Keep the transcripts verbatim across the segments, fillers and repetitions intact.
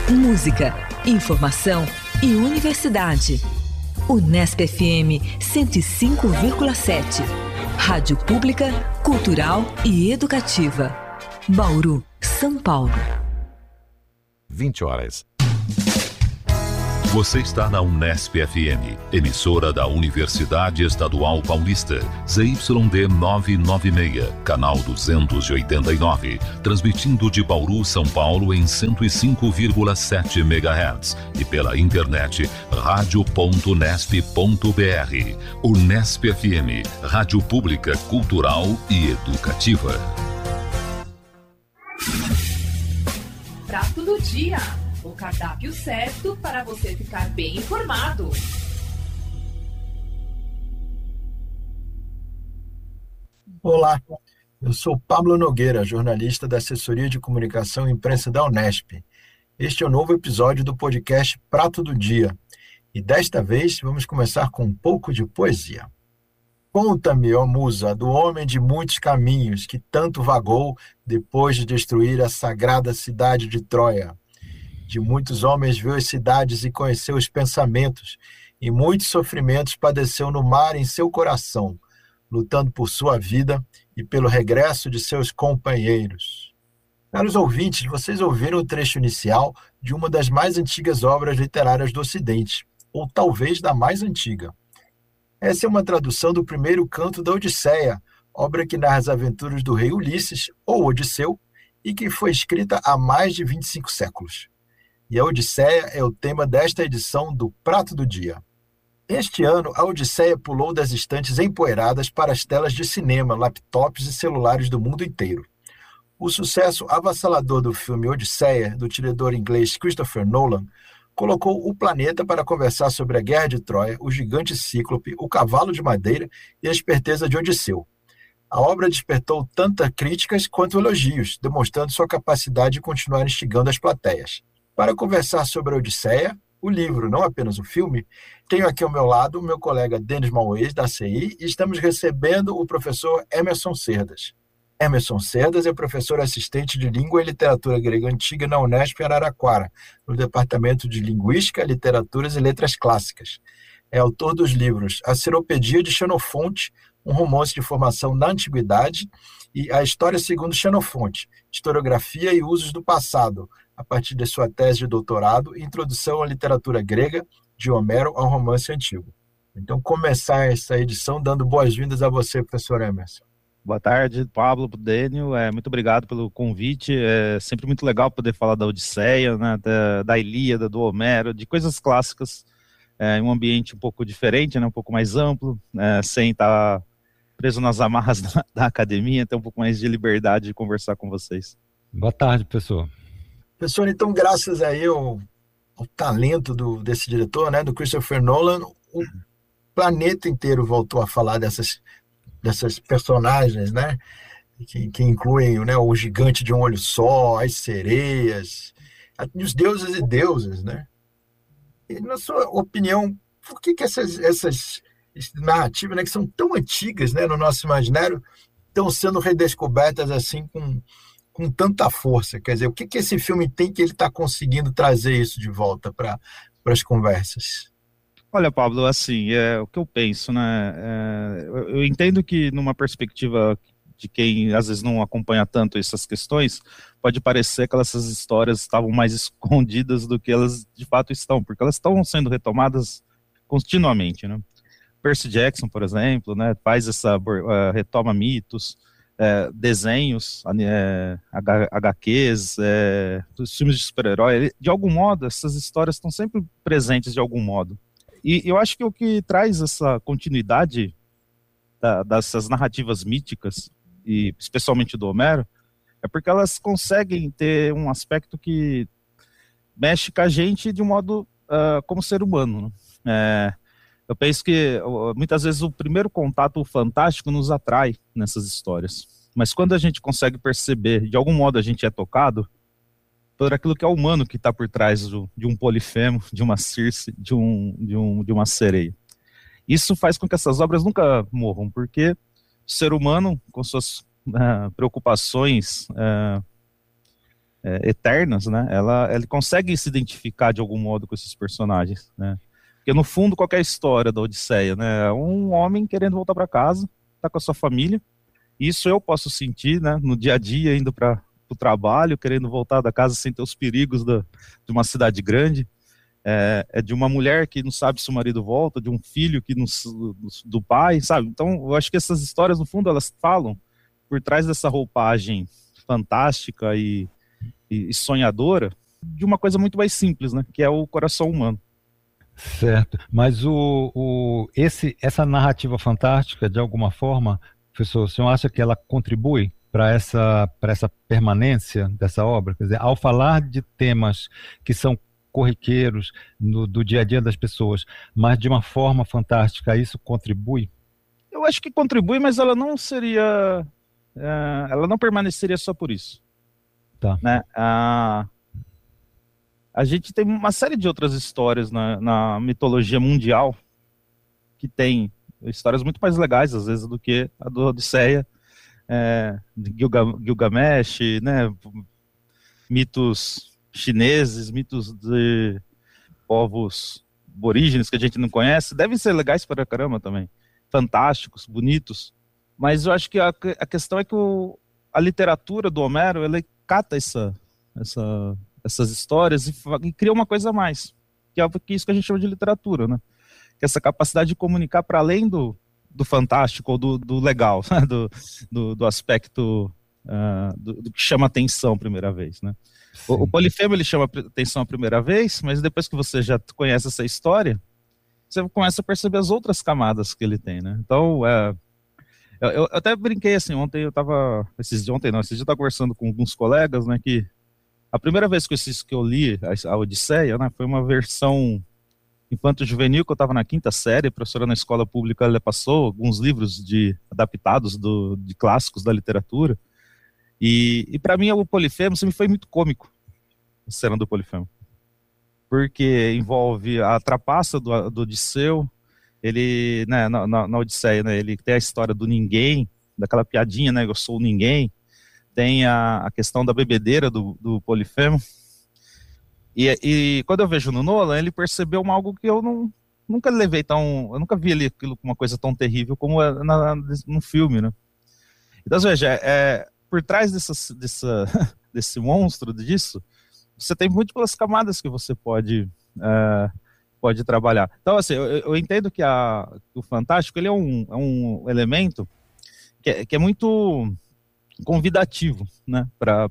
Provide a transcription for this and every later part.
música, informação e universidade. Unesp F M cento e cinco vírgula sete. Rádio Pública, Cultural e Educativa. Bauru, São Paulo. vinte horas. Você está na Unesp F M, emissora da Universidade Estadual Paulista, Z Y D novecentos e noventa e seis, canal duzentos e oitenta e nove, transmitindo de Bauru, São Paulo em cento e cinco vírgula sete megahertz e pela internet rádio ponto unesp ponto br. Unesp F M, rádio pública, cultural e educativa. Prato do dia. O cardápio certo para você ficar bem informado. Olá, eu sou Pablo Nogueira, jornalista da Assessoria de Comunicação e Imprensa da Unesp. Este é o novo episódio do podcast Prato do Dia. E desta vez vamos começar com um pouco de poesia. Conta-me, ó musa, do homem de muitos caminhos que tanto vagou depois de destruir a sagrada cidade de Troia. De muitos homens viu as cidades e conheceu os pensamentos, e muitos sofrimentos padeceu no mar em seu coração, lutando por sua vida e pelo regresso de seus companheiros. Caros ouvintes, vocês ouviram o trecho inicial de uma das mais antigas obras literárias do Ocidente, ou talvez da mais antiga. Essa é uma tradução do primeiro canto da Odisseia, obra que narra as aventuras do rei Ulisses, ou Odisseu, e que foi escrita há mais de vinte e cinco séculos. E a Odisseia é o tema desta edição do Prato do Dia. Este ano, a Odisseia pulou das estantes empoeiradas para as telas de cinema, laptops e celulares do mundo inteiro. O sucesso avassalador do filme Odisseia, do diretor inglês Christopher Nolan, colocou o planeta para conversar sobre a Guerra de Troia, o gigante Cíclope, o cavalo de madeira e a esperteza de Odisseu. A obra despertou tanto críticas quanto elogios, demonstrando sua capacidade de continuar instigando as plateias. Para conversar sobre a Odisseia, o livro, não apenas o filme, tenho aqui ao meu lado o meu colega Denis Mauês, da C I, e estamos recebendo o professor Emerson Cerdas. Emerson Cerdas é professor assistente de Língua e Literatura Grega Antiga na Unesp em Araraquara, no Departamento de Linguística, Literaturas e Letras Clássicas. É autor dos livros A Seropedia de Xenofonte, um romance de formação na Antiguidade, e A História segundo Xenofonte, Historiografia e Usos do Passado, a partir de sua tese de doutorado, Introdução à Literatura Grega, de Homero ao Romance Antigo. Então, começar essa edição dando boas-vindas a você, professor Emerson. Boa tarde, Pablo, Dênio, é, muito obrigado pelo convite, é sempre muito legal poder falar da Odisseia, né, da, da Ilíada, do Homero, de coisas clássicas, é, em um ambiente um pouco diferente, né, um pouco mais amplo, é, sem estar preso nas amarras da, da academia, ter um pouco mais de liberdade de conversar com vocês. Boa tarde, professor. Professor, então, graças aí ao, ao talento do, desse diretor, né, do Christopher Nolan, o planeta inteiro voltou a falar dessas, dessas personagens, né, que, que incluem, né, o gigante de um olho só, as sereias, os deuses e deusas, né? E, na sua opinião, por que, que essas, essas narrativas, né, que são tão antigas, né, no nosso imaginário, estão sendo redescobertas assim com... com tanta força? Quer dizer, o que, que esse filme tem que ele está conseguindo trazer isso de volta para as conversas? Olha, Pablo, assim, é o que eu penso, né? É, eu, eu entendo que numa perspectiva de quem às vezes não acompanha tanto essas questões, pode parecer que essas histórias estavam mais escondidas do que elas de fato estão, porque elas estão sendo retomadas continuamente, né? Percy Jackson, por exemplo, né, faz essa uh, retoma mitos, É, desenhos, é, H Qs, é, os filmes de super-herói, de algum modo, essas histórias estão sempre presentes de algum modo. E eu acho que o que traz essa continuidade da, dessas narrativas míticas, e especialmente do Homero, é porque elas conseguem ter um aspecto que mexe com a gente de um modo uh, como ser humano, né? É, eu penso que muitas vezes o primeiro contato fantástico nos atrai nessas histórias. Mas quando a gente consegue perceber, de algum modo a gente é tocado por aquilo que é humano que está por trás do, de um Polifemo, de uma Circe, de, um, de, um, de uma sereia. Isso faz com que essas obras nunca morram, porque o ser humano, com suas uh, preocupações uh, é, eternas, né? Ela, ele consegue se identificar de algum modo com esses personagens, né? Porque no fundo qualquer história da Odisseia, né? É um homem querendo voltar para casa, tá com a sua família. Isso eu posso sentir, né? No dia a dia, indo para o trabalho, querendo voltar da casa sem ter os perigos da, de uma cidade grande. É, é de uma mulher que não sabe se o marido volta, de um filho que não, do pai, sabe? Então eu acho que essas histórias, no fundo, elas falam por trás dessa roupagem fantástica e, e, e sonhadora de uma coisa muito mais simples, né? Que é o coração humano. Certo, mas o, o, esse, essa narrativa fantástica, de alguma forma, professor, o senhor acha que ela contribui para essa, para essa permanência dessa obra? Quer dizer, ao falar de temas que são corriqueiros no, do dia a dia das pessoas, mas de uma forma fantástica, isso contribui? Eu acho que contribui, mas ela não seria, é, ela não permaneceria só por isso. Tá. Né? A, a gente tem uma série de outras histórias na, na mitologia mundial que tem histórias muito mais legais, às vezes, do que a do Odisseia, é, de Gilga, Gilgamesh, né? Mitos chineses, mitos de povos aborígenes que a gente não conhece, devem ser legais para caramba também, fantásticos, bonitos, mas eu acho que a, a questão é que o, a literatura do Homero, ela cata essa, essa, essas histórias e, e cria uma coisa a mais, que é isso que a gente chama de literatura, né? Que é essa capacidade de comunicar para além do, do fantástico ou do, do legal, né? do, do, do aspecto uh, do, do que chama atenção a primeira vez, né? O, o Polifemo, ele chama atenção a primeira vez, mas depois que você já conhece essa história, você começa a perceber as outras camadas que ele tem, né? Então, é, eu, eu até brinquei assim, ontem eu tava, esses dias, ontem não, esses dias eu tava conversando com alguns colegas, né, que a primeira vez que eu, que eu li a, a Odisseia, né, foi uma versão infanto-juvenil, que eu tava na quinta série, a professora na escola pública, ela passou alguns livros de, adaptados do, de clássicos da literatura. E, e para mim o Polifemo sempre foi muito cômico, a cena do Polifemo, porque envolve a trapaça do, do Odisseu, ele, né, na, na, na Odisseia, né, ele tem a história do ninguém, daquela piadinha, né, eu sou ninguém, tem a, a questão da bebedeira do, do Polifemo, e, e quando eu vejo no Nolan, ele percebeu algo que eu não, nunca levei tão, eu nunca vi ali aquilo como uma coisa tão terrível como é na, no filme, né. Então, veja, é por trás dessa, dessa, desse monstro, disso, você tem múltiplas camadas que você pode, uh, pode trabalhar. Então, assim, eu, eu entendo que a, o fantástico, ele é um, é um elemento que é, que é muito convidativo, né, para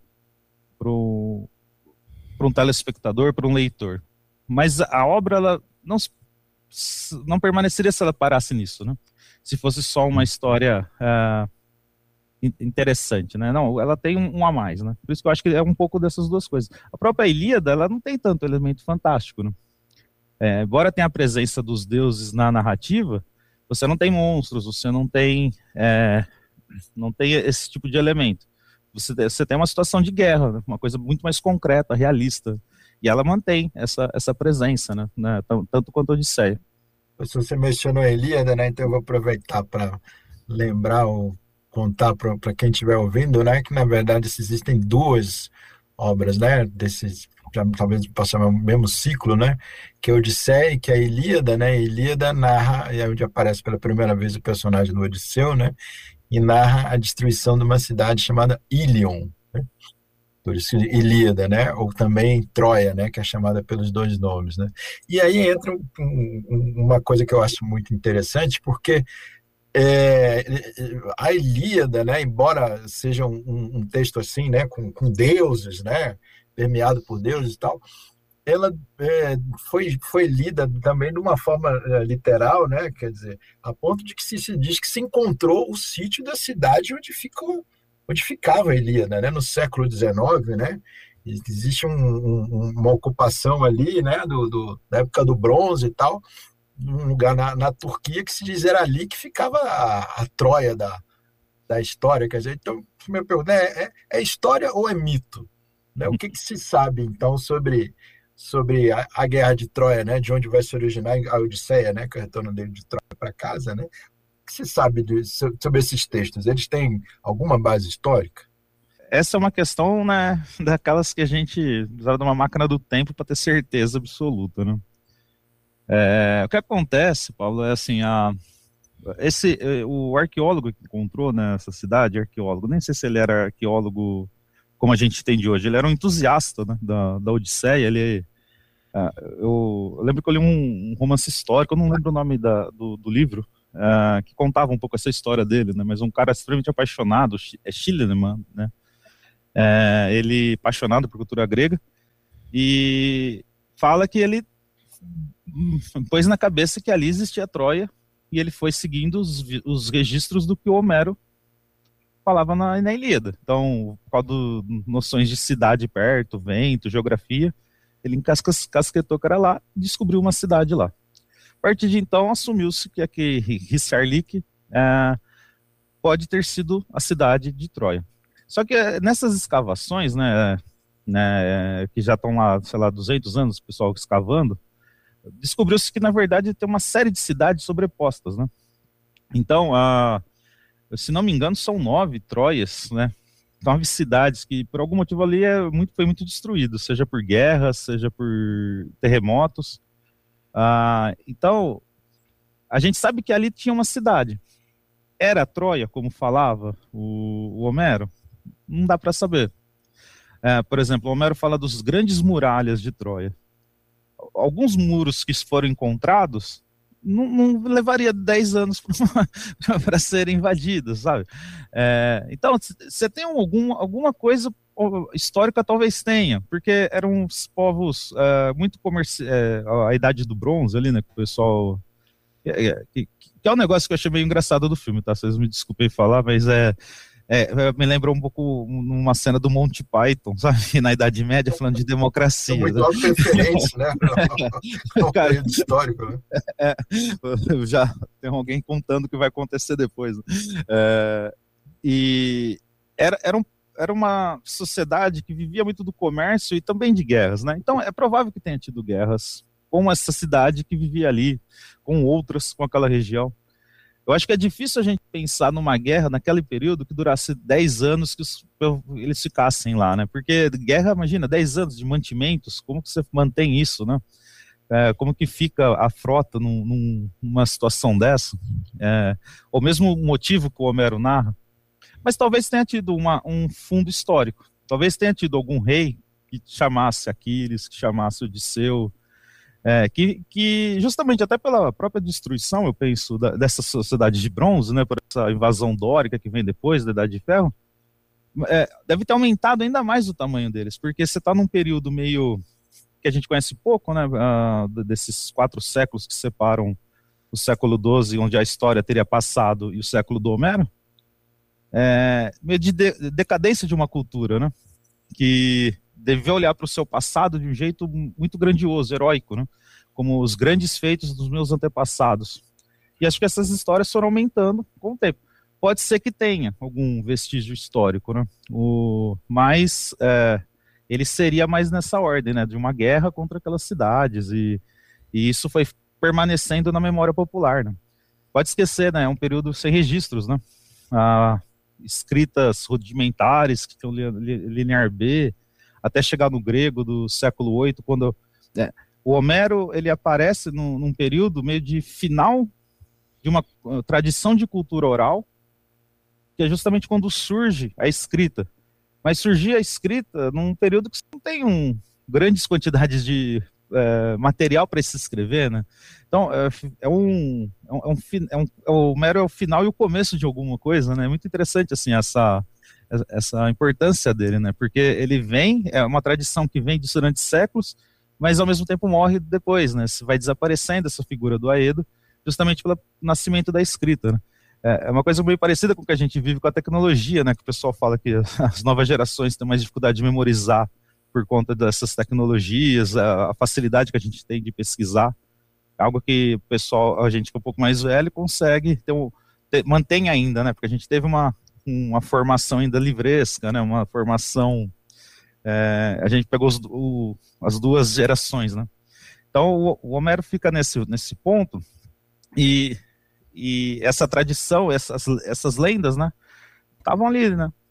um telespectador, para um leitor. Mas a obra, ela não, não permaneceria se ela parasse nisso, né? Se fosse só uma história Uh, interessante, né? Não, ela tem um, um a mais, né? Por isso que eu acho que é um pouco dessas duas coisas. A própria Ilíada, ela não tem tanto elemento fantástico, né? É, embora tenha a presença dos deuses na narrativa, você não tem monstros, você não tem, é, não tem esse tipo de elemento. Você, você tem uma situação de guerra, né? Uma coisa muito mais concreta, realista. E ela mantém essa, essa presença, né? né? Tanto quanto a Odisseia. Se você mencionou a Ilíada, né? Então eu vou aproveitar para lembrar o contar para quem estiver ouvindo, né, que na verdade existem duas obras, né, desses, já, talvez passar o mesmo ciclo, né, que é a Odisseia e que é a Ilíada, né, a Ilíada narra, é onde aparece pela primeira vez o personagem do Odisseu, né, e narra a destruição de uma cidade chamada Ilion, né, por isso Ilíada, né, ou também Troia, né, que é chamada pelos dois nomes, né, e aí entra um, um, uma coisa que eu acho muito interessante, porque É, a Ilíada, né, embora seja um, um texto assim, né, com, com deuses, né, permeado por deuses e tal, ela é, foi, foi lida também de uma forma é, literal, né, quer dizer, a ponto de que se, se diz que se encontrou o sítio da cidade onde, ficou, onde ficava a Ilíada, né, no século dezenove, né, existe um, um, uma ocupação ali, né, do, do, da época do bronze e tal, num lugar na, na Turquia que se diz era ali que ficava a, a Troia da, da história. Quer dizer, então, minha pergunta é, é, é história ou é mito? Né? O que, que se sabe, então, sobre, sobre a, a Guerra de Troia, né? De onde vai se originar a Odisseia, né? Que é o retorno dele de Troia para casa, né? O que se sabe de, sobre esses textos? Eles têm alguma base histórica? essa é uma questão, né, daquelas que a gente precisa de uma máquina do tempo para ter certeza absoluta, né? É, o que acontece, Paulo, é assim, a, esse, o arqueólogo que encontrou nessa cidade, arqueólogo, nem sei se ele era arqueólogo como a gente tem de hoje, ele era um entusiasta, né, da, da Odisseia, ele... Uh, eu, eu lembro que eu li um, um romance histórico, eu não lembro o nome da, do, do livro, uh, que contava um pouco essa história dele, né, mas um cara extremamente apaixonado, é Schliemann, né, uh, ele apaixonado por cultura grega, e fala que ele pôs na cabeça que ali existia Troia, e ele foi seguindo os, os registros do que o Homero falava na, na Ilíada. Então, por causa de noções de cidade perto, vento, geografia, ele encasquetou que era lá e descobriu uma cidade lá. A partir de então, assumiu-se que aquele Hisarlik é, pode ter sido a cidade de Troia. Só que nessas escavações, né, né, que já estão lá, sei lá, duzentos anos, o pessoal escavando, descobriu-se que, na verdade, tem uma série de cidades sobrepostas, né? Então, a, se não me engano, são nove Troias, né? Nove cidades que, por algum motivo ali, é muito, foi muito destruído, seja por guerras, seja por terremotos. Ah, então, a gente sabe que ali tinha uma cidade. Era Troia, como falava o, o Homero? Não dá para saber. É, por exemplo, o Homero fala dos grandes muralhas de Troia. Alguns muros que foram encontrados não, não levaria dez anos para serem invadidos, sabe? É, então, você tem algum, alguma coisa histórica, talvez tenha, porque eram uns povos é, muito comerciais, é, a idade do bronze ali, né, que o pessoal... É, que, que é um negócio que eu achei meio engraçado do filme, tá? Vocês me desculpem falar, mas é... É, me lembra um pouco numa cena do Monty Python, sabe? Na Idade Média, falando de democracia. É muito autorreferência, né? É um período histórico, né? É, já tem alguém contando o que vai acontecer depois. Né? É, e era, era, um, era uma sociedade que vivia muito do comércio e também de guerras, né? Então é provável que tenha tido guerras com essa cidade que vivia ali, com outras, com aquela região. Eu acho que é difícil a gente pensar numa guerra naquele período que durasse dez anos que os, eles ficassem lá, né? Porque guerra, imagina, dez anos de mantimentos, como que você mantém isso, né? É, como que fica a frota num, num, numa situação dessa? É, ou mesmo o motivo que o Homero narra. Mas talvez tenha tido uma, um fundo histórico. Talvez tenha tido algum rei que chamasse Aquiles, que chamasse Odisseu, É, que, que justamente até pela própria destruição, eu penso, da, dessa sociedade de bronze, né, por essa invasão dórica que vem depois da Idade de Ferro, é, deve ter aumentado ainda mais o tamanho deles, porque você está num período meio que a gente conhece pouco, né, uh, desses quatro séculos que separam o século doze, onde a história teria passado, e o século do Homero, é, meio de, de decadência de uma cultura, né, que deve olhar para o seu passado de um jeito muito grandioso, heróico, né? Como os grandes feitos dos meus antepassados. E acho que essas histórias foram aumentando com o tempo. Pode ser que tenha algum vestígio histórico, né? O, mas é, ele seria mais nessa ordem, né? De uma guerra contra aquelas cidades, e, e isso foi permanecendo na memória popular, né? Pode esquecer, né? É um período sem registros, né? Ah, escritas rudimentares, que tem o linear B, até chegar no grego do século oito, quando é, o Homero ele aparece num, num período meio de final de uma uh, tradição de cultura oral, que é justamente quando surge a escrita. Mas surgia a escrita num período que você não tem um, grandes quantidades de é, material para se escrever, né? Então, é, é, um, é, um, é, um, é o Homero é o final e o começo de alguma coisa, né? É muito interessante, assim, essa... essa importância dele, né? Porque ele vem, é uma tradição que vem durante séculos, mas ao mesmo tempo morre depois, né? Vai desaparecendo essa figura do Aedo, justamente pelo nascimento da escrita, né? É uma coisa meio parecida com o que a gente vive com a tecnologia, né? Que o pessoal fala que as novas gerações têm mais dificuldade de memorizar por conta dessas tecnologias, a facilidade que a gente tem de pesquisar, algo que o pessoal, a gente que é um pouco mais velho, consegue ter um, ter, mantém ainda, né? Porque a gente teve uma uma formação ainda livresca, né, uma formação, é, a gente pegou os, o, as duas gerações, né, então o, o Homero fica nesse, nesse ponto, e, e essa tradição, essas, essas lendas, né, estavam ali, né,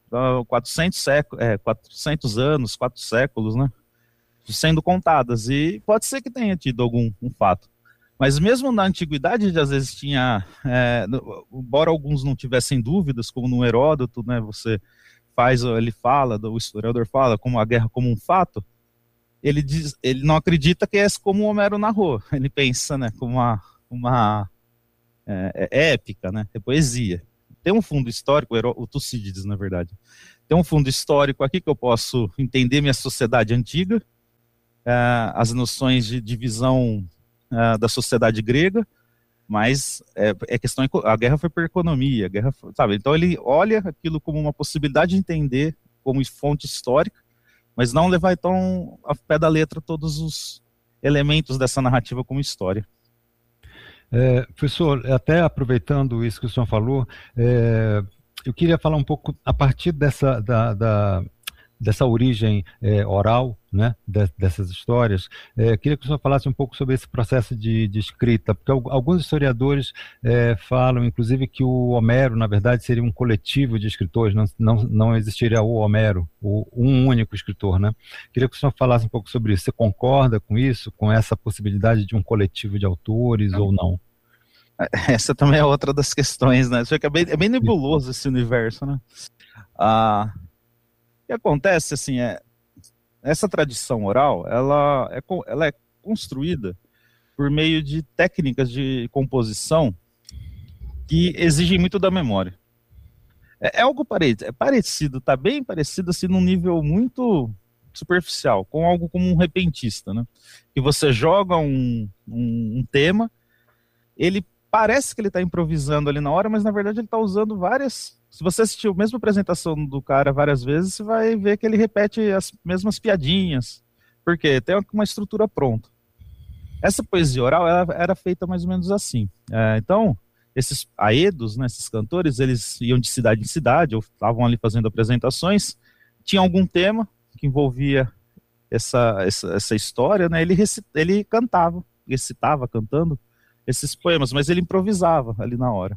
quatrocentos, séculos, é, quatrocentos anos, quatro séculos, né, sendo contadas, e pode ser que tenha tido algum um fato. Mas mesmo na antiguidade, às vezes tinha, é, embora alguns não tivessem dúvidas, como no Heródoto, né, você faz, ele fala, o historiador fala como a guerra como um fato, ele, diz, ele não acredita que é como o Homero narrou, ele pensa, né, como uma, uma é, é épica, né, é poesia. Tem um fundo histórico, o Tucídides, na verdade, tem um fundo histórico aqui que eu posso entender minha sociedade antiga, é, as noções de divisão é, da sociedade grega, mas é, é questão, a guerra foi por economia, a guerra foi, sabe? Então ele olha aquilo como uma possibilidade de entender como fonte histórica, mas não levar então a pé da letra todos os elementos dessa narrativa como história. É, professor, até aproveitando isso que o senhor falou, é, eu queria falar um pouco a partir dessa, da, da, dessa origem é, oral, né, de, dessas histórias. É, queria que o senhor falasse um pouco sobre esse processo de, de escrita, porque alguns historiadores é, falam, inclusive, que o Homero, na verdade, seria um coletivo de escritores, não, não, não existiria o Homero, o, um único escritor, né? Queria que o senhor falasse um pouco sobre isso. Você concorda com isso, com essa possibilidade de um coletivo de autores ou não? Essa também é outra das questões, né? É bem, é bem nebuloso esse universo, né? Ah, o que acontece, assim, é essa tradição oral, ela é, ela é construída por meio de técnicas de composição que exigem muito da memória. É, é algo parecido, é parecido, tá bem parecido, assim, num nível muito superficial, com algo como um repentista, né? Que você joga um, um, um tema, ele parece que ele está improvisando ali na hora, mas na verdade ele está usando várias... Se você assistir a mesma apresentação do cara várias vezes, você vai ver que ele repete as mesmas piadinhas. Por quê? Tem uma estrutura pronta. Essa poesia oral ela era feita mais ou menos assim. É, então, esses aedos, né, esses cantores, eles iam de cidade em cidade, ou estavam ali fazendo apresentações, tinha algum tema que envolvia essa, essa, essa história, né, ele, recita, ele cantava, recitava cantando esses poemas, mas ele improvisava ali na hora.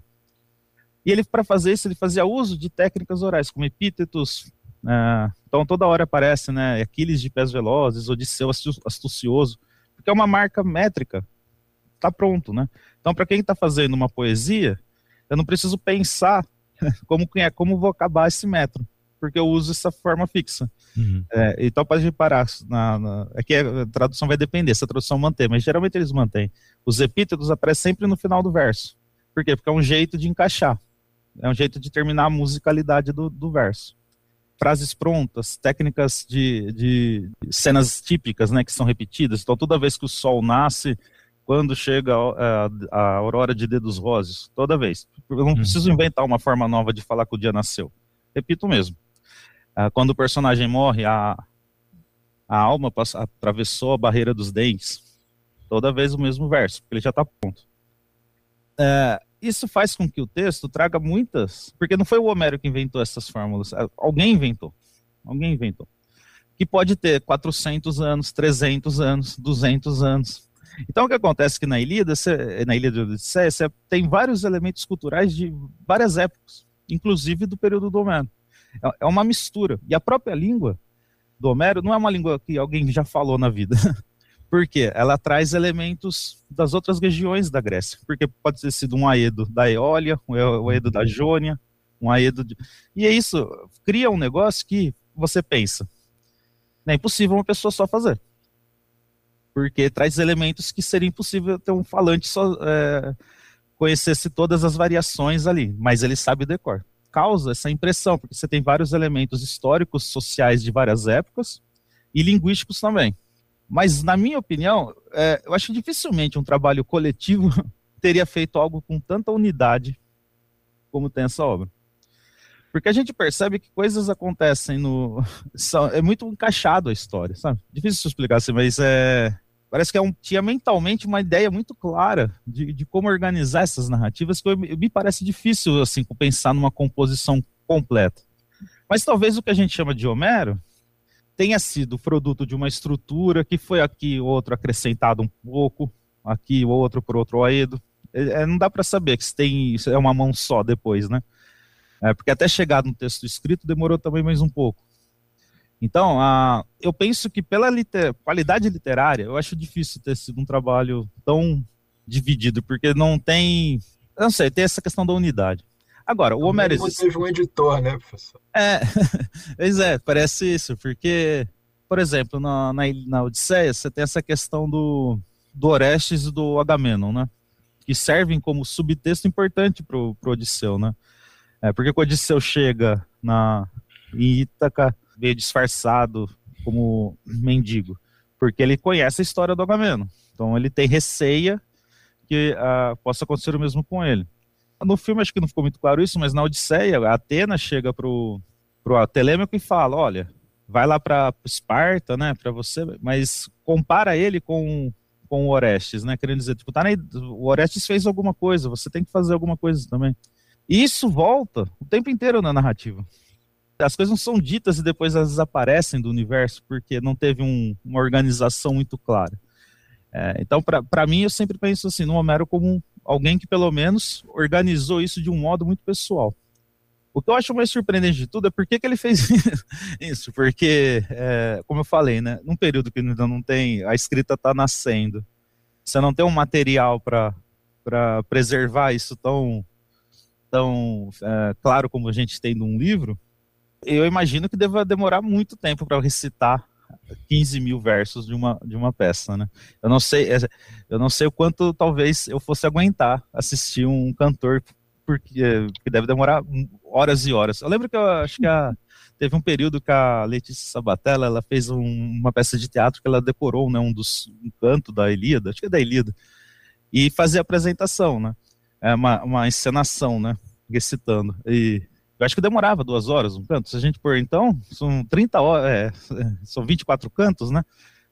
E ele, para fazer isso, ele fazia uso de técnicas orais, como epítetos, né? Então toda hora aparece, né, Aquiles de pés velozes, Odisseu astucioso, porque é uma marca métrica, tá pronto, né? Então para quem está fazendo uma poesia, eu não preciso pensar como, como vou acabar esse metro, porque eu uso essa forma fixa. Uhum. É, então pode reparar, na, na, é que a tradução vai depender, se a tradução mantém, mas geralmente eles mantêm. Os epítetos aparecem sempre no final do verso. Por quê? Porque é um jeito de encaixar, é um jeito de terminar a musicalidade do, do verso. Frases prontas, técnicas de, de cenas típicas, né, que são repetidas. Então toda vez que o sol nasce, quando chega a, a, a aurora de dedos roses, toda vez. Eu não uhum. preciso inventar uma forma nova de falar que o dia nasceu. Repito mesmo. Quando o personagem morre, a, a alma passa, atravessou a barreira dos dentes. Toda vez o mesmo verso, porque ele já está pronto. É, isso faz com que o texto traga muitas... Porque não foi o Homero que inventou essas fórmulas. Alguém inventou. Alguém inventou. Que pode ter quatrocentos anos, trezentos anos, duzentos anos. Então o que acontece é que na Ilíada, você, na Ilíada de Odisseia, você tem vários elementos culturais de várias épocas, inclusive do período do Homero. É uma mistura. E a própria língua do Homero não é uma língua que alguém já falou na vida. Por quê? Ela traz elementos das outras regiões da Grécia. Porque pode ter sido um aedo da Eólia, um aedo da Jônia, um aedo de... E é isso, cria um negócio que você pensa, é impossível uma pessoa só fazer. Porque traz elementos que seria impossível ter um falante só é, conhecesse todas as variações ali, mas ele sabe o decor. Causa essa impressão, porque você tem vários elementos históricos, sociais de várias épocas e linguísticos também. Mas, na minha opinião, é, eu acho que dificilmente um trabalho coletivo teria feito algo com tanta unidade como tem essa obra. Porque a gente percebe que coisas acontecem no... São, é muito encaixado a história, sabe? Difícil de explicar assim, mas é... Parece que é um, tinha mentalmente uma ideia muito clara de, de como organizar essas narrativas, que eu, me parece difícil assim, pensar numa composição completa. Mas talvez o que a gente chama de Homero tenha sido fruto de uma estrutura que foi aqui outro acrescentado um pouco, aqui outro por outro aedo. É, não dá para saber que se tem, isso é uma mão só depois, né? É, porque até chegar no texto escrito demorou também mais um pouco. Então, a, eu penso que pela liter, qualidade literária, eu acho difícil ter sido um trabalho tão dividido, porque não tem, eu não sei, tem essa questão da unidade. Agora, o Homero existe... teve um editor, né, professor? É, pois é, parece isso, porque, por exemplo, na, na, na Odisseia, você tem essa questão do, do Orestes e do Agamenon, né, que servem como subtexto importante para o Odisseu, né, é, porque quando o Odisseu chega na, em Ítaca, meio disfarçado como mendigo, porque ele conhece a história do Agamenon, então ele tem receia que uh, possa acontecer o mesmo com ele. No filme acho que não ficou muito claro isso, mas na Odisseia, a Atena chega pro, pro Telêmaco e fala, olha, vai lá para Esparta, né, para você, mas compara ele com, com o Orestes, né, querendo dizer, tipo, tá, né, o Orestes fez alguma coisa, você tem que fazer alguma coisa também. E isso volta o tempo inteiro na narrativa. As coisas não são ditas e depois elas desaparecem do universo, porque não teve um, uma organização muito clara. É, então, para mim, eu sempre penso assim, no Homero como alguém que pelo menos organizou isso de um modo muito pessoal. O que eu acho mais surpreendente de tudo é por que que ele fez isso, porque, é, como eu falei, né, num período que ainda não tem, a escrita está nascendo, você não tem um material para para preservar isso tão, tão é, claro como a gente tem num livro, eu imagino que deva demorar muito tempo para recitar quinze mil versos de uma, de uma peça, né? Eu não sei, eu não sei o quanto talvez eu fosse aguentar assistir um cantor, porque que deve demorar horas e horas. Eu lembro que eu acho que a, teve um período que a Letícia Sabatella, ela fez um, uma peça de teatro que ela decorou, né, um dos um canto da Ilíada, acho que é da Ilíada, e fazia apresentação, né? É uma, uma encenação, né? Recitando. E eu acho que demorava duas horas um canto. Se a gente pôr, então, são trinta horas, é, são vinte e quatro cantos, né?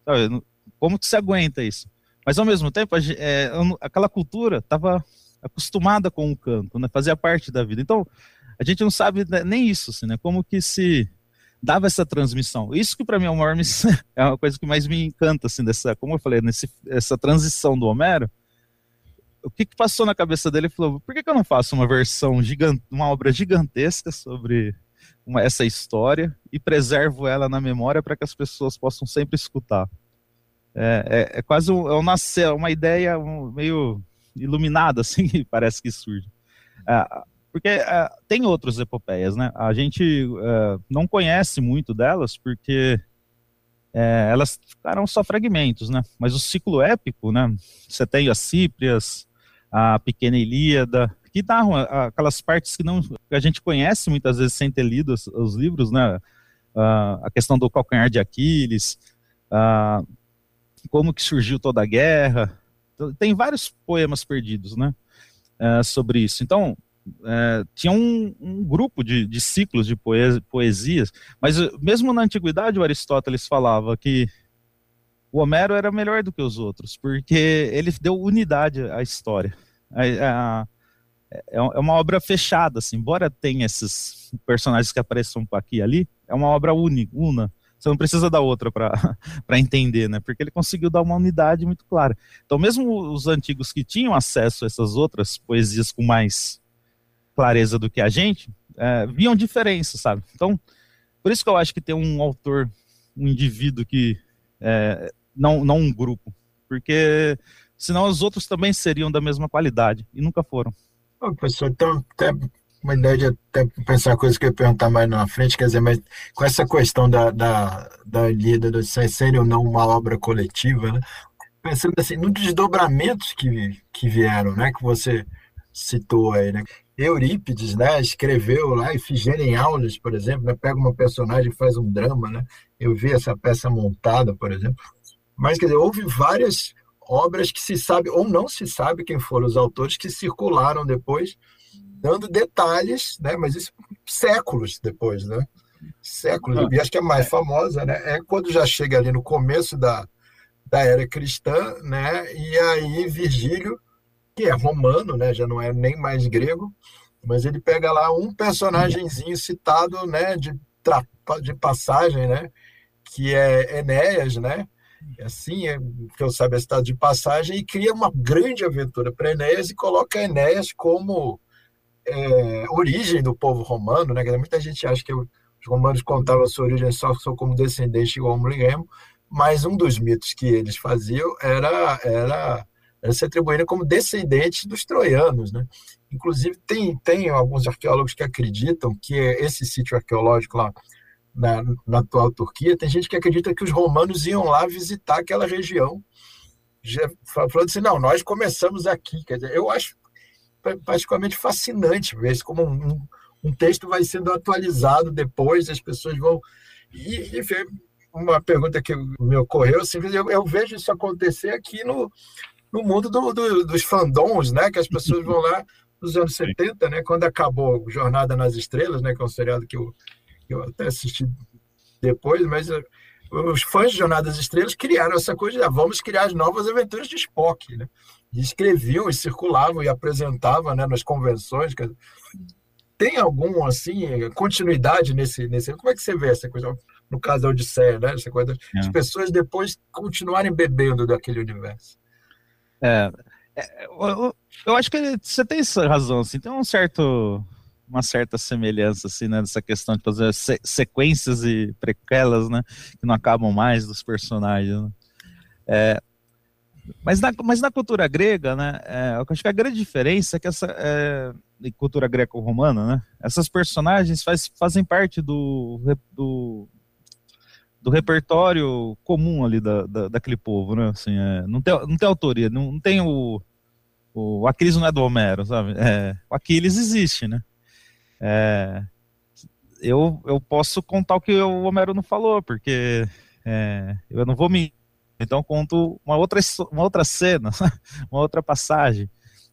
Como que se aguenta isso? Mas, ao mesmo tempo, é, aquela cultura estava acostumada com o canto, né? Fazia parte da vida. Então, a gente não sabe nem isso, assim, né? Como que se dava essa transmissão. Isso que, para mim, é uma, é uma coisa que mais me encanta, assim, dessa, como eu falei, nesse, essa transição do Homero. O que, que passou na cabeça dele? Ele falou, por que, que eu não faço uma versão gigante, uma obra gigantesca sobre uma, essa história e preservo ela na memória para que as pessoas possam sempre escutar? É, é, é quase um, é um nascer, uma ideia um, meio iluminada, assim, que parece que surge. É, porque é, tem outras epopeias, né? A gente é, não conhece muito delas porque é, elas ficaram só fragmentos, né? Mas o ciclo épico, né? Você tem as Cíprias, a Pequena Ilíada, que narram aquelas partes que, não, que a gente conhece muitas vezes sem ter lido os, os livros, né? Uh, a questão do calcanhar de Aquiles, uh, como que surgiu toda a guerra. Tem vários poemas perdidos, né? Uh, sobre isso. Então, uh, tinha um, um grupo de, de ciclos de poesia, poesias, mas uh, mesmo na antiguidade o Aristóteles falava que o Homero era melhor do que os outros, porque ele deu unidade à história. É, é, é uma obra fechada, assim, embora tenha esses personagens que apareçam aqui e ali, é uma obra única, una. Você não precisa da outra para entender, né? Porque ele conseguiu dar uma unidade muito clara. Então, mesmo os antigos que tinham acesso a essas outras poesias com mais clareza do que a gente, é, viam diferença, sabe? Então, por isso que eu acho que tem um autor, um indivíduo que é, Não, não um grupo, porque senão os outros também seriam da mesma qualidade, e nunca foram. Ô, professor, então, até uma ideia de até pensar uma coisa que eu ia perguntar mais na frente, quer dizer, mas com essa questão da, da, da Ilíada, do ser ou não uma obra coletiva, né? Pensando assim, nos desdobramentos que, que vieram, né, que você citou aí, né? Eurípides, né, escreveu lá Ifigênia em Aulis, por exemplo, né, pega uma personagem e faz um drama, né? Eu vi essa peça montada, por exemplo. Mas, quer dizer, houve várias obras que se sabe, ou não se sabe quem foram os autores, que circularam depois, dando detalhes, né? Mas isso séculos depois, né? Séculos. E acho que a mais famosa, né, é quando já chega ali no começo da, da era cristã, né? E aí Virgílio, que é romano, né? Já não é nem mais grego, mas ele pega lá um personagemzinho citado, né? De, de passagem, né? Que é Enéas, né? Assim, é, que eu saiba, é citado de passagem, e cria uma grande aventura para Enéas e coloca Enéas como é, origem do povo romano, né? Muita gente acha que os romanos contavam a sua origem só, só como descendente de Rômulo e Remo, mas um dos mitos que eles faziam era, era, era se atribuírem como descendentes dos troianos, né? Inclusive, tem, tem alguns arqueólogos que acreditam que esse sítio arqueológico lá na, na atual Turquia, tem gente que acredita que os romanos iam lá visitar aquela região, já falando assim, não, nós começamos aqui. Quer dizer, eu acho particularmente fascinante ver isso como um, um, um texto vai sendo atualizado depois, as pessoas vão... E, enfim, uma pergunta que me ocorreu, assim, eu, eu vejo isso acontecer aqui no, no mundo do, do, dos fandoms, né, que as pessoas vão lá nos anos setenta, né, quando acabou Jornada nas Estrelas, né, que é um seriado que eu, que eu até assisti depois, mas os fãs de Jornada nas Estrelas criaram essa coisa de ah, vamos criar as novas aventuras de Spock, né? E escreviam e circulavam e apresentavam, né, nas convenções. Tem algum, assim, continuidade nesse, nesse... Como é que você vê essa coisa, no caso da Odisseia, né? Essa coisa, é. As pessoas depois continuarem bebendo daquele universo. É, é eu, eu acho que você tem razão, assim, tem um certo... uma certa semelhança, assim, né, dessa questão de fazer se sequências e prequelas, né, que não acabam mais dos personagens, né? É, mas, na, mas na cultura grega, né, é, eu acho que a grande diferença é que essa é, em cultura greco-romana, né, essas personagens faz, fazem parte do, do, do repertório comum ali da, da, daquele povo, né, assim, é, não, tem, não tem autoria, não, não tem o, o Aquiles não é do Homero, sabe, é, o Aquiles existe, né. É, eu, eu posso contar o que o Homero não falou, porque é, eu não vou me... Então eu conto uma outra, uma outra cena, uma outra passagem.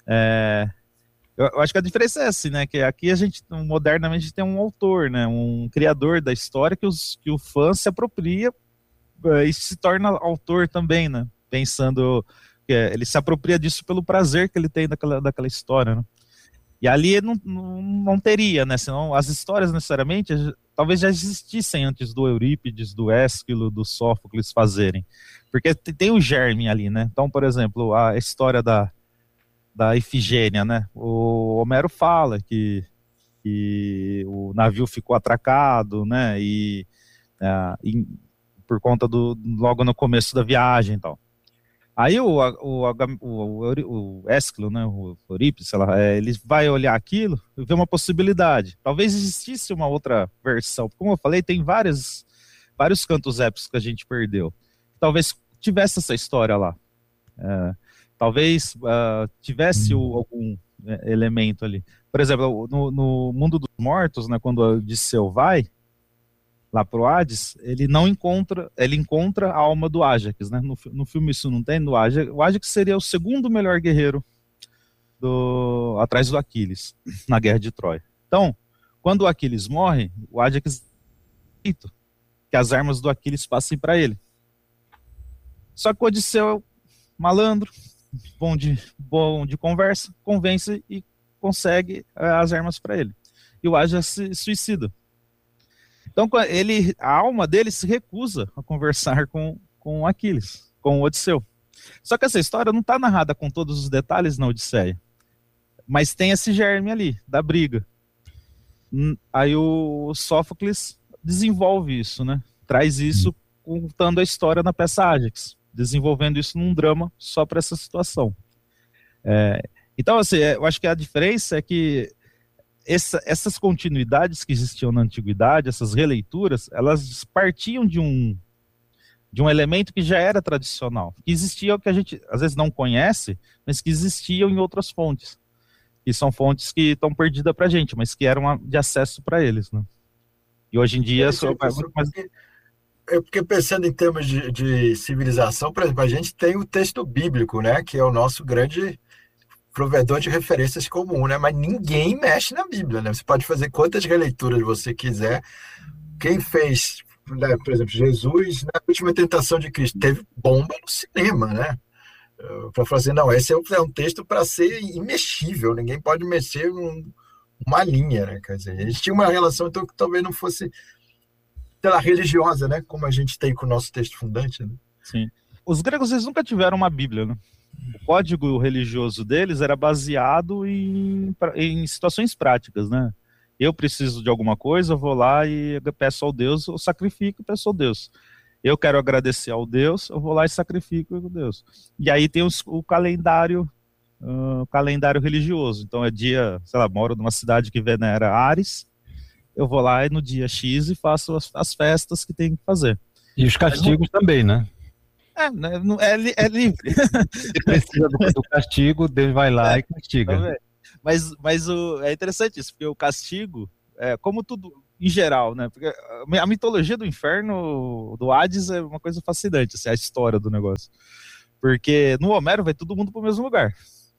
É, eu, eu acho que a diferença é assim, né? Que aqui a gente, modernamente, tem um autor, né? Um criador da história que, os, que o fã se apropria é, e se torna autor também, né? Pensando que é, ele se apropria disso pelo prazer que ele tem daquela, daquela história, né? E ali não, não, não teria, né? Senão as histórias necessariamente talvez já existissem antes do Eurípides, do Ésquilo, do Sófocles fazerem. Porque tem o germe ali, né? Então, por exemplo, a história da, da Ifigênia, né? O Homero fala que, que o navio ficou atracado, né? E, é, e por conta do... logo no começo da viagem e tal. Aí o, o, o, o, o Ésquilo, né, o Eurípides, sei lá, é, ele vai olhar aquilo e ver uma possibilidade. Talvez existisse uma outra versão. Como eu falei, tem várias, vários cantos épicos que a gente perdeu. Talvez tivesse essa história lá. É, talvez uh, tivesse o, algum é, elemento ali. Por exemplo, no, no Mundo dos Mortos, né, quando o Odisseu vai lá pro Hades, ele não encontra, ele encontra a alma do Ájax, né? No, no filme isso não tem, no Ájax, o Ájax seria o segundo melhor guerreiro do, atrás do Aquiles, na Guerra de Troia. Então, quando o Aquiles morre, o Ájax que as armas do Aquiles passem para ele. Só que o Odisseu, malandro, bom de, bom de conversa, convence e consegue as armas para ele. E o Ájax se suicida. Então ele, a alma dele se recusa a conversar com, com Aquiles, com o Odisseu. Só que essa história não está narrada com todos os detalhes na Odisseia, mas tem esse germe ali, da briga. Aí o Sófocles desenvolve isso, né? Traz isso contando a história na peça Ájax, desenvolvendo isso num drama só para essa situação. É, então, assim, eu acho que a diferença é que Essa, essas continuidades que existiam na antiguidade, essas releituras, elas partiam de um, de um elemento que já era tradicional, que existia, que a gente às vezes não conhece, mas que existiam em outras fontes, que são fontes que estão perdidas para a gente, mas que eram de acesso para eles, né? E hoje em dia... É, só... porque, é porque pensando em termos de, de civilização, por exemplo, a gente tem o texto bíblico, né, que é o nosso grande... provedor de referências comum, né? Mas ninguém mexe na Bíblia, né? Você pode fazer quantas releituras você quiser. Quem fez, né, por exemplo, Jesus, na última tentação de Cristo, teve bomba no cinema, né? Para falar assim, não, esse é um texto para ser imexível, ninguém pode mexer um, uma linha, né? Quer dizer, a gente tinha uma relação então, que talvez não fosse, sei lá, religiosa, né? Como a gente tem com o nosso texto fundante, né? Sim. Os gregos, eles nunca tiveram uma Bíblia, né? o código religioso deles era baseado em, em situações práticas, né? Eu preciso de alguma coisa, eu vou lá e peço ao Deus, eu sacrifico e peço ao Deus. Eu quero agradecer ao Deus, eu vou lá e sacrifico ao Deus. E aí tem os, o calendário, uh, calendário religioso. Então é dia, sei lá, moro numa cidade que venera Ares, eu vou lá e no dia X e faço as, as festas que tem que fazer. E os castigos não... também, né? É, é, é livre. Se precisa do, do castigo, Deus vai lá é, e castiga. Também. Mas, mas o, é interessante isso, porque o castigo, é, como tudo, em geral, né? Porque a mitologia do inferno, do Hades, é uma coisa fascinante, assim, a história do negócio. Porque no Homero vai todo mundo para o mesmo lugar.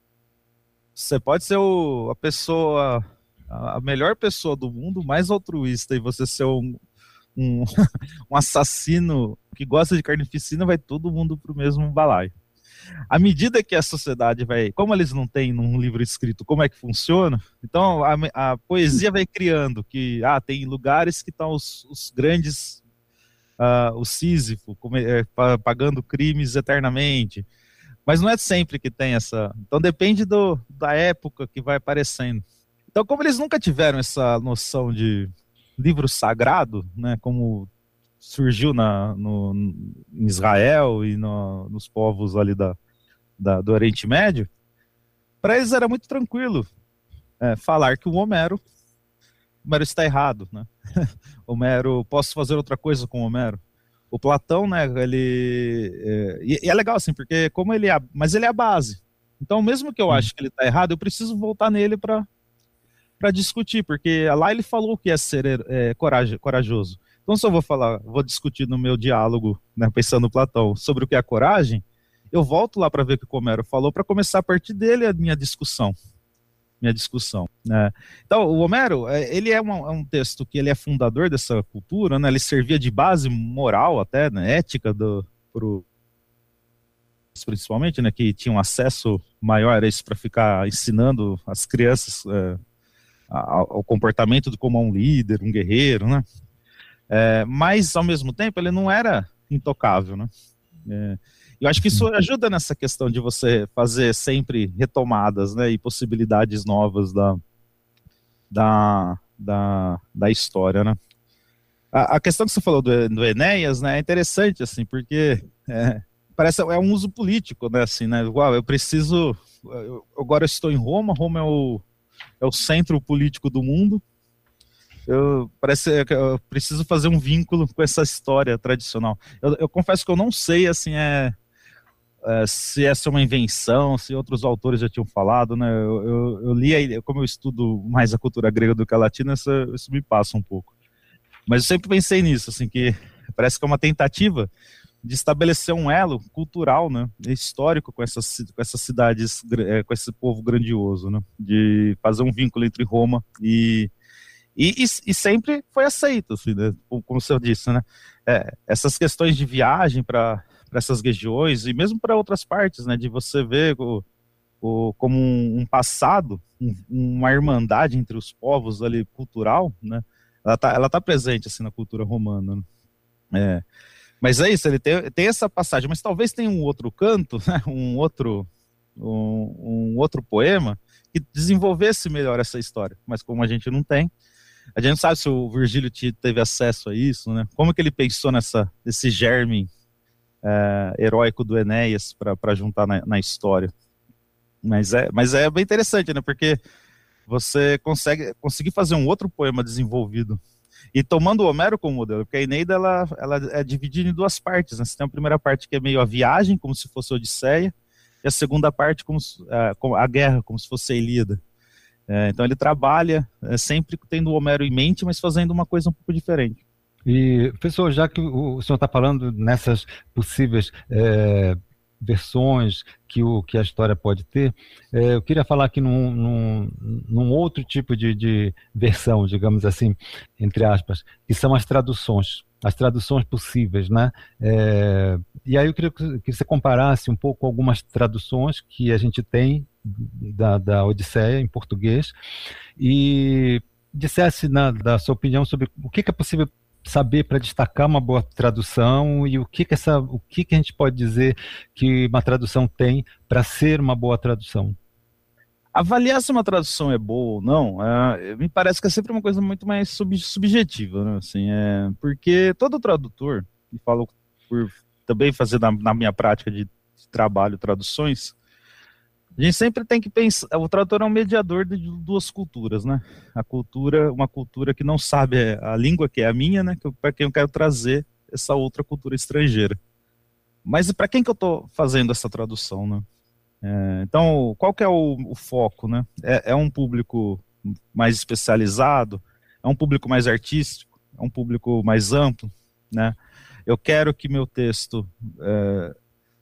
Você pode ser o, a pessoa, a melhor pessoa do mundo, mais altruísta, e você ser um, um, um assassino que gosta de carnificina, vai todo mundo para o mesmo balaio. À medida que a sociedade vai, como eles não têm num livro escrito como é que funciona, então a, a poesia vai criando que ah, tem lugares que estão os, os grandes, uh, o Sísifo come, é, pagando crimes eternamente, mas não é sempre que tem essa, então depende do, da época que vai aparecendo. Então como eles nunca tiveram essa noção de livro sagrado, né, como surgiu na, no, em Israel e no, nos povos ali da, da, do Oriente Médio, para eles era muito tranquilo é, falar que o Homero, Homero está errado, né? Homero, posso fazer outra coisa com o Homero? O Platão, né, ele... É, e, e é legal assim, porque como ele é... Mas ele é a base. Então, mesmo que eu ache que ele está errado, eu preciso voltar nele para para discutir, porque lá ele falou que é ser é, coragem, corajoso. Então, se eu vou falar, vou discutir no meu diálogo, né, pensando no Platão, sobre o que é a coragem, eu volto lá para ver o que o Homero falou, para começar a partir dele a minha discussão. Minha discussão. Né? Então, o Homero, ele é, uma, é um texto que ele é fundador dessa cultura, né, ele servia de base moral até, né, ética, do, pro, principalmente, né, que tinham acesso maior a isso para ficar ensinando as crianças é, ao, ao comportamento de como um líder, um guerreiro, né? É, mas, ao mesmo tempo, ele não era intocável, né? É, eu acho que isso ajuda nessa questão de você fazer sempre retomadas, né, e possibilidades novas da, da, da, da história, né? A, a questão que você falou do, do Enéas, né, é interessante, assim, porque é, parece é um uso político, né, assim, né? Igual, eu preciso... Eu, agora eu estou em Roma, Roma é o, é o centro político do mundo. Eu, parece que eu preciso fazer um vínculo com essa história tradicional. Eu, eu confesso que eu não sei assim, é, é, se essa é uma invenção, se outros autores já tinham falado, né? Eu, eu, eu li, como eu estudo mais a cultura grega do que a latina, isso, isso me passa um pouco. Mas eu sempre pensei nisso, assim, que parece que é uma tentativa de estabelecer um elo cultural, né, histórico com essas, com essas cidades, com esse povo grandioso, né? De fazer um vínculo entre Roma e E, e, e sempre foi aceito, assim, né? Como você disse, né? É, essas questões de viagem para essas regiões e mesmo para outras partes, né? De você ver o, o, como um, um passado, um, uma irmandade entre os povos ali cultural, né? Ela tá, ela tá presente assim na cultura romana, né? É, mas é isso, ele tem, tem essa passagem, mas talvez tenha um outro canto, né? um outro um, um outro poema que desenvolvesse melhor essa história, mas como a gente não tem, a gente não sabe se o Virgílio teve acesso a isso, né? Como que ele pensou nessa, nesse germe é, heróico do Enéas para juntar na, na história. Mas é, mas é bem interessante, né? Porque você consegue conseguir fazer um outro poema desenvolvido. E tomando o Homero como modelo, porque a Eneida ela, ela é dividida em duas partes, né? Você tem a primeira parte que é meio a viagem, como se fosse a Odisseia, e a segunda parte como a guerra, como se fosse a Ilíada. É, então ele trabalha é, sempre tendo o Homero em mente, mas fazendo uma coisa um pouco diferente. E, professor, já que o senhor está falando nessas possíveis é, versões que, o, que a história pode ter, é, eu queria falar aqui num, num, num outro tipo de, de versão, digamos assim, entre aspas, que são as traduções. As traduções possíveis, né? É, e aí eu queria que você comparasse um pouco algumas traduções que a gente tem da, da Odisseia em português e dissesse na, da sua opinião sobre o que, que é possível saber para destacar uma boa tradução e o que que essa, o que que a gente pode dizer que uma tradução tem para ser uma boa tradução? Avaliar se uma tradução é boa ou não, é, me parece que é sempre uma coisa muito mais sub, subjetiva, né? Assim, é, porque todo tradutor, e falo por também fazer na, na minha prática de, de trabalho traduções, a gente sempre tem que pensar, o tradutor é um mediador de duas culturas, né? A cultura, uma cultura que não sabe a língua que é a minha, né? Para quem eu quero trazer essa outra cultura estrangeira. Mas para quem que eu estou fazendo essa tradução, né? É, então, qual que é o, o foco, né? É, é um público mais especializado? É um público mais artístico? É um público mais amplo, né? Eu quero que meu texto é,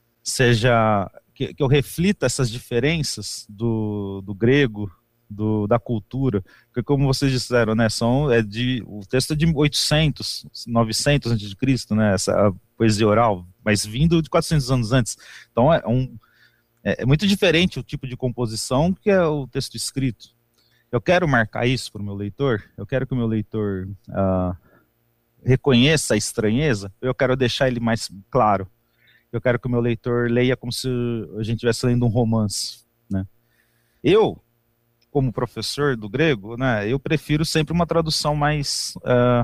seja... Que, que eu reflita essas diferenças do, do grego, do, da cultura, porque como vocês disseram, né, são, é de, o texto é de oitocentos, novecentos antes de Cristo, né, essa poesia oral, mas vindo de quatrocentos anos antes, então é, um, é, é muito diferente o tipo de composição que é o texto escrito. Eu quero marcar isso para o meu leitor, eu quero que o meu leitor uh, reconheça a estranheza, eu quero deixar ele mais claro. Eu quero que o meu leitor leia como se a gente estivesse lendo um romance, né? Eu, como professor do grego, né, eu prefiro sempre uma tradução mais uh,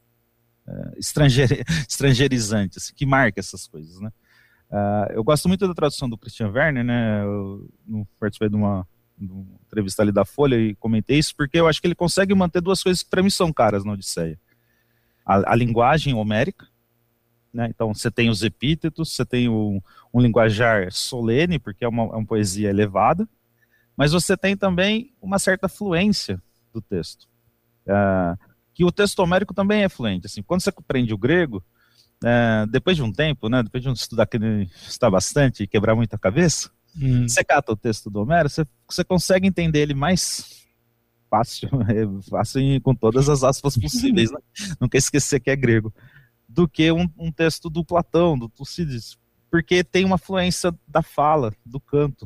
uh, estrangeir, estrangeirizante, assim, que marca essas coisas, né? Uh, eu gosto muito da tradução do Christian Werner, né? Eu, eu participei de uma, de uma entrevista ali da Folha e comentei isso, porque eu acho que ele consegue manter duas coisas que para mim são caras na Odisseia. A, a linguagem homérica, né? Então você tem os epítetos, você tem um, um linguajar solene, porque é uma, é uma poesia elevada, mas você tem também uma certa fluência do texto, uh, que o texto homérico também é fluente. Assim, quando você aprende o grego, uh, depois de um tempo, né, depois de um estudar que está bastante e quebrar muito a cabeça, hum. você cata o texto do Homero, você, você consegue entender ele mais fácil, fácil com todas as aspas possíveis, né? Nunca esquecer que é grego, do que um, um texto do Platão, do Tucídides, porque tem uma fluência da fala, do canto.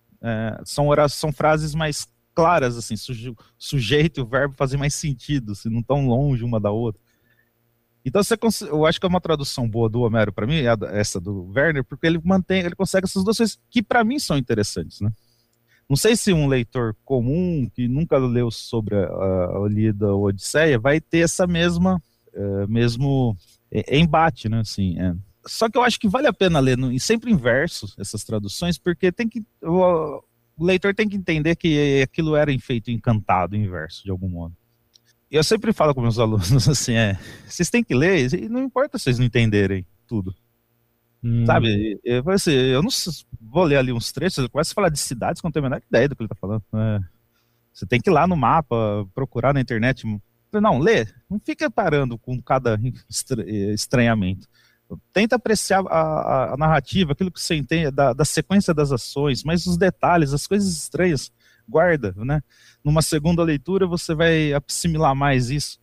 É, são, são frases mais claras, assim, suje, sujeito e o verbo fazem mais sentido, assim, não tão longe uma da outra. Então, você, eu acho que é uma tradução boa do Homero para mim, essa do Werner, porque ele mantém, ele consegue essas duas coisas que para mim são interessantes, né? Não sei se um leitor comum, que nunca leu sobre a, a, a Ilíada ou a Odisseia, vai ter essa mesma, é, mesmo... É embate, né, assim, é. Só que eu acho que vale a pena ler no, sempre em verso essas traduções, porque tem que, o, o leitor tem que entender que aquilo era feito encantado em verso, de algum modo. E eu sempre falo com meus alunos assim, é, vocês têm que ler, e não importa se vocês não entenderem tudo, hum. sabe, eu, assim, eu não vou ler ali uns trechos, eu começo a falar de cidades que eu não tenho a menor ideia do que ele está falando, é. Você tem que ir lá no mapa, procurar na internet. Não, lê, não fica parando com cada estranhamento. Tenta apreciar a, a, a narrativa, aquilo que você entende da, da sequência das ações, mas os detalhes, as coisas estranhas, guarda, né? Numa segunda leitura você vai assimilar mais isso.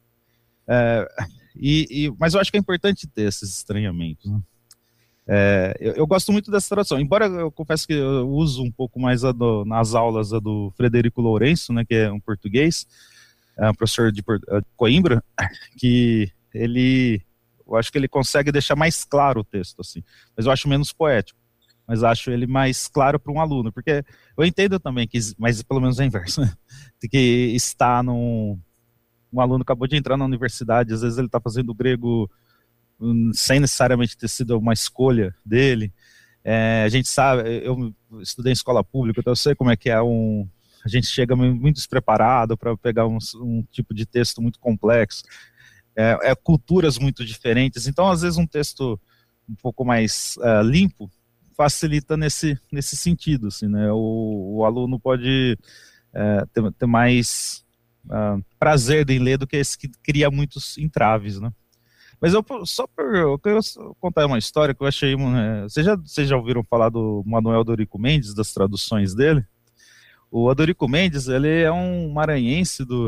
É, e, e, mas eu acho que é importante ter esses estranhamentos, né? É, eu, eu gosto muito dessa tradução, embora eu confesso que eu uso um pouco mais a do, nas aulas a do Frederico Lourenço, né, que é um português, é um professor de, de Coimbra, que ele, eu acho que ele consegue deixar mais claro o texto, assim, mas eu acho menos poético, mas acho ele mais claro para um aluno, porque eu entendo também que, mas pelo menos é inverso, né? Que está num, um aluno acabou de entrar na universidade, às vezes ele está fazendo grego um, sem necessariamente ter sido uma escolha dele, é, a gente sabe, eu estudei em escola pública, então eu sei como é que é um... A gente chega muito despreparado para pegar um, um tipo de texto muito complexo, é, é, culturas muito diferentes, então às vezes um texto um pouco mais uh, limpo facilita nesse, nesse sentido, assim, né? o, o aluno pode uh, ter, ter mais uh, prazer em ler do que esse que cria muitos entraves, né? Mas eu, só por eu quero contar uma história que eu achei, né? vocês, já, vocês já ouviram falar do Manuel Dorico Mendes, das traduções dele? O Adorico Mendes, ele é um maranhense do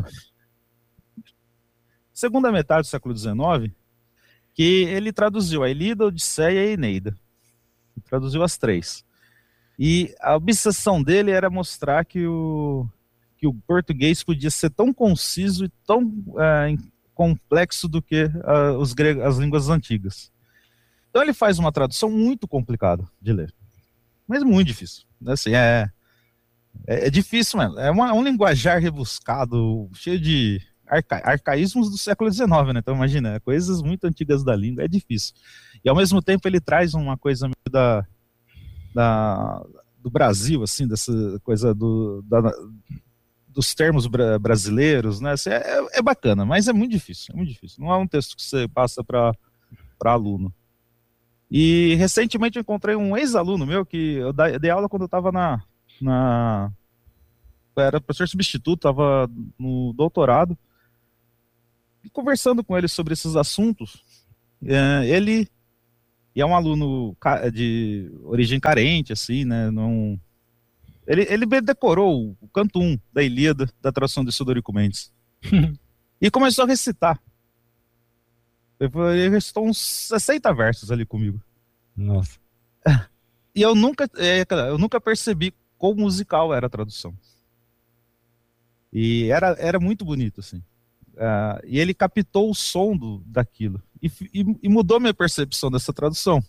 segunda metade do século dezenove, que ele traduziu a Ilíada, a Odisseia e a Eneida. Ele traduziu as três. E a obsessão dele era mostrar que o, que o português podia ser tão conciso e tão é, complexo do que uh, os gregos, as línguas antigas. Então ele faz uma tradução muito complicada de ler, mas muito difícil. Assim, é, é, é difícil, mano. É uma, um linguajar rebuscado, cheio de arca, arcaísmos do século dezenove, né? Então imagina, coisas muito antigas da língua, é difícil. E ao mesmo tempo ele traz uma coisa meio da, da, do Brasil, assim, dessa coisa do, da, dos termos bra brasileiros, né? Assim, é, é bacana, mas é muito difícil, é muito difícil. Não é um texto que você passa para para aluno. E recentemente eu encontrei um ex-aluno meu que eu dei aula quando eu estava na, na... Eu era professor substituto, estava no doutorado, e conversando com ele sobre esses assuntos. É, ele e é um aluno de origem carente, assim, né? Não... Ele, ele decorou o canto um da Ilíada, da tradução de Sudorico Mendes. E começou a recitar. Ele recitou uns sessenta versos ali comigo. Nossa. E eu nunca, é, eu nunca percebi quão musical era a tradução. E era, era muito bonito, assim. Uh, e ele captou o som do, daquilo. E, e, e mudou minha percepção dessa tradução.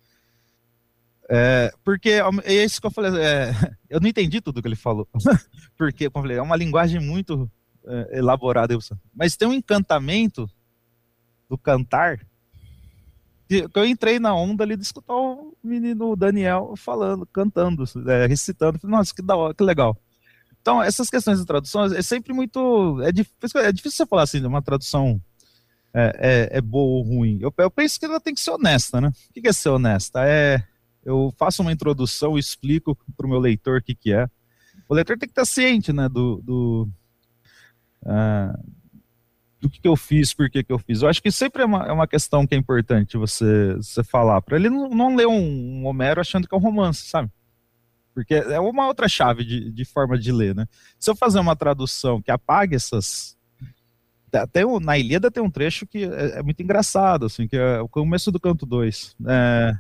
É, porque é isso que eu falei. É, eu não entendi tudo que ele falou. Porque, como eu falei, é uma linguagem muito é, elaborada. Mas tem um encantamento do cantar, que eu entrei na onda ali de escutar o menino Daniel falando, cantando, é, recitando. Nossa, que da hora, que legal. Então, essas questões de tradução é sempre muito... É difícil, é difícil você falar assim, de uma tradução é, é, é boa ou ruim. Eu, eu penso que ela tem que ser honesta, né? O que é ser honesta? É, eu faço uma introdução, explico para o meu leitor o que, que é. O leitor tem que estar ciente, né, do... do uh, do que, que eu fiz, por que, que eu fiz. Eu acho que sempre é uma, é uma questão que é importante você, você falar, para ele não, não ler um, um Homero achando que é um romance, sabe? Porque é uma outra chave de, de forma de ler, né? Se eu fazer uma tradução que apague essas... Até na Ilíada tem um trecho que é, é muito engraçado, assim, que é o começo do canto dois. É,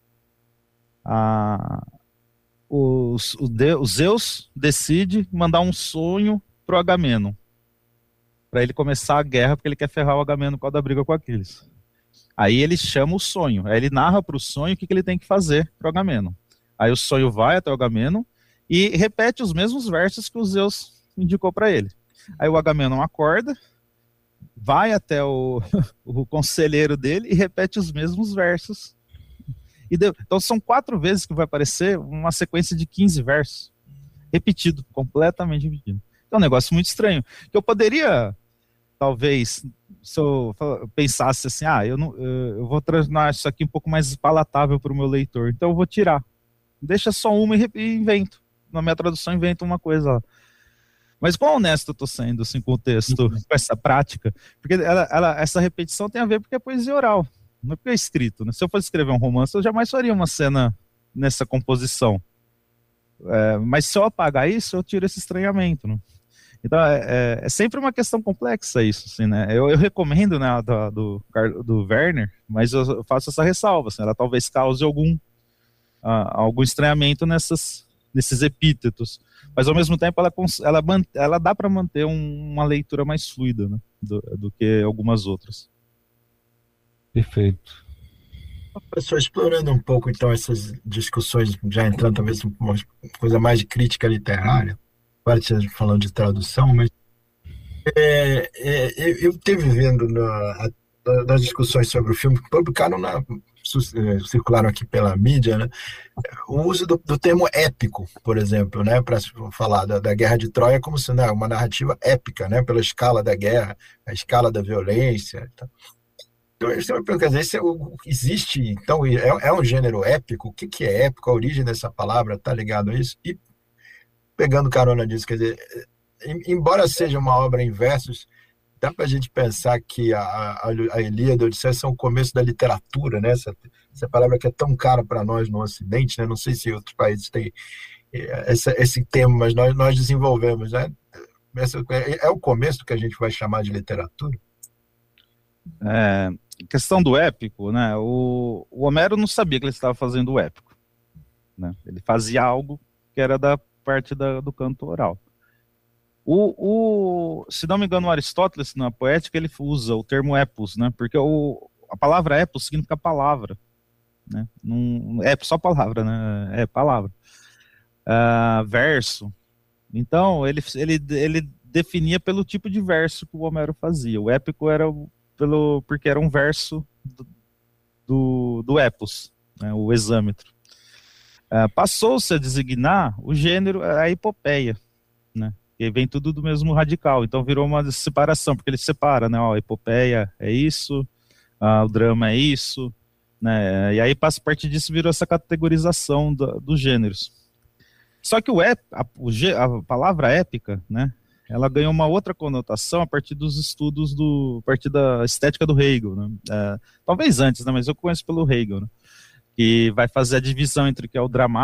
a, os, o, de, o Zeus decide mandar um sonho pro Agamenon, para ele começar a guerra, porque ele quer ferrar o Agamenon por causa da briga com Aquiles. Aí ele chama o sonho, aí ele narra para o sonho o que, que ele tem que fazer para o Agamenon. Aí o sonho vai até o Agamenon e repete os mesmos versos que o Zeus indicou para ele. Aí o Agamenon acorda, vai até o, o conselheiro dele e repete os mesmos versos. E deu, então são quatro vezes que vai aparecer uma sequência de quinze versos, repetido, completamente repetido. É um negócio muito estranho, que eu poderia... Talvez, se eu pensasse assim, ah, eu, não, eu vou tornar isso aqui um pouco mais palatável para o meu leitor, então eu vou tirar. Deixa só uma e, e invento. Na minha tradução, invento uma coisa lá. Mas quão honesto eu estou sendo assim, com o texto, uhum. com essa prática? Porque ela, ela, essa repetição tem a ver porque é poesia oral, não é porque é escrito. Né? Se eu fosse escrever um romance, eu jamais faria uma cena nessa composição. É, mas se eu apagar isso, eu tiro esse estranhamento, né? Então, é, é sempre uma questão complexa isso, assim, né? Eu, eu recomendo, né, do, do, do Werner, mas eu faço essa ressalva, assim, ela talvez cause algum, uh, algum estranhamento nessas, nesses epítetos, mas ao mesmo tempo ela, ela, ela dá para manter um, uma leitura mais fluida, né, do, do que algumas outras. Perfeito. Professor, explorando um pouco, então, essas discussões, já entrando talvez uma coisa mais de crítica literária, agora esteja falando de tradução, mas é, é, eu estive vendo na, nas discussões sobre o filme, que publicaram, na, circularam aqui pela mídia, né, o uso do, do termo épico, por exemplo, né, para falar da, da Guerra de Troia como se não, uma narrativa épica, né, pela escala da guerra, a escala da violência. Então, então eu sempre pergunto, quer dizer, existe, então, é, é um gênero épico? O que, que é épico? A origem dessa palavra está ligado a isso? E pegando carona disso, quer dizer, embora seja uma obra em versos, dá para a gente pensar que a, a, a Ilíada e a Odisseia são o começo da literatura, né? Essa, essa palavra que é tão cara para nós no Ocidente, né? Não sei se outros países têm essa, esse termo, mas nós, nós desenvolvemos, né? Essa, é, é o começo do que a gente vai chamar de literatura? É, questão do épico, né? O, o Homero não sabia que ele estava fazendo o épico, né? Ele fazia algo que era da parte da, do canto oral. O, o, se não me engano, o Aristóteles, na poética, ele usa o termo epos, né? Porque o, a palavra epos significa palavra, né? Não, é só palavra, né? É palavra. Uh, verso. Então, ele, ele, ele definia pelo tipo de verso que o Homero fazia. O épico era pelo, porque era um verso do, do, do epos, né? O hexâmetro. Uh, passou-se a designar o gênero, a epopeia, né? E vem tudo do mesmo radical, então virou uma separação, porque ele separa, né, ó, a epopeia é isso, ah, o drama é isso, né, e aí a partir disso virou essa categorização do, dos gêneros. Só que o ép, a, o, a palavra épica, né, ela ganhou uma outra conotação a partir dos estudos, do, a partir da estética do Hegel, né, é, talvez antes, né, mas eu conheço pelo Hegel, né, que vai fazer a divisão entre o que é o dramático